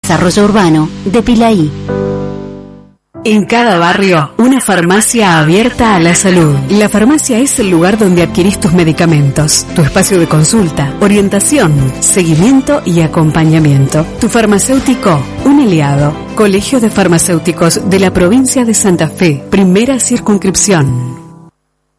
Desarrollo Urbano de Pilaí. En cada barrio, una farmacia abierta a la salud. La farmacia es el lugar donde adquirís tus medicamentos, tu espacio de consulta, orientación, seguimiento y acompañamiento. Tu farmacéutico, un aliado. Colegio de Farmacéuticos de la provincia de Santa Fe, primera circunscripción.